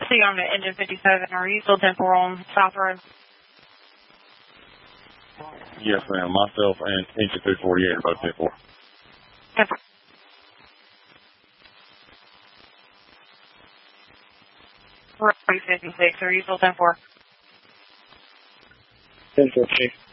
See, on the engine 57. Are you still 10-4 on South Road? Yes, ma'am. Myself and engine 248 are both 10-4. 10-4. Road 56. Are you still 10-4? 10-4, Chief.